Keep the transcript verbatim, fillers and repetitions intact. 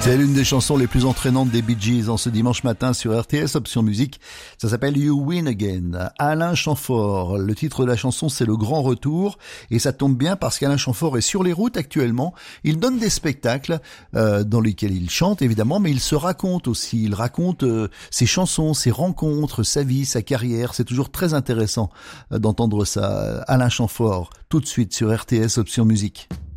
C'est l'une des chansons les plus entraînantes des Bee Gees en ce dimanche matin sur R T S Option Musique. Ça s'appelle You Win Again. Alain Chamfort. Le titre de la chanson, c'est Le Grand Retour. Et ça tombe bien parce qu'Alain Chamfort est sur les routes actuellement. Il donne des spectacles euh, dans lesquels il chante évidemment, mais il se raconte aussi. Il raconte euh, ses chansons, ses rencontres, sa vie, sa carrière. C'est toujours très intéressant euh, d'entendre ça. Alain Chamfort, tout de suite sur R T S Option Musique.